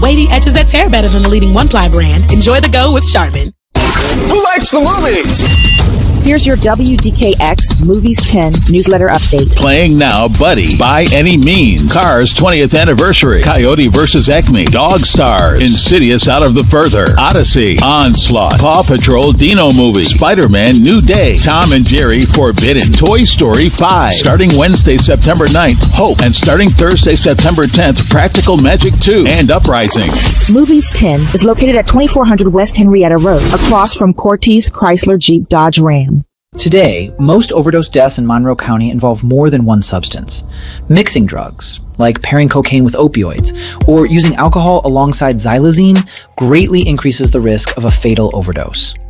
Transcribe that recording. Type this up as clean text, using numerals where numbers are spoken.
wavy edges that tear better than the leading one-ply brand. Enjoy the go with Charmin. Who likes the movies? Here's your WDKX Movies 10 newsletter update. Playing now, Buddy, By Any Means, Cars 20th Anniversary, Coyote vs. Acme, Dog Stars, Insidious Out of the Further, Odyssey, Onslaught, Paw Patrol Dino Movie, Spider-Man New Day, Tom and Jerry Forbidden, Toy Story 5, starting Wednesday, September 9th, Hope, and starting Thursday, September 10th, Practical Magic 2 and Uprising. Movies 10 is located at 2400 West Henrietta Road, across from Cortez Chrysler Jeep Dodge Ram. Today, most overdose deaths in Monroe County involve more than one substance. Mixing drugs, like pairing cocaine with opioids, or using alcohol alongside xylazine, greatly increases the risk of a fatal overdose.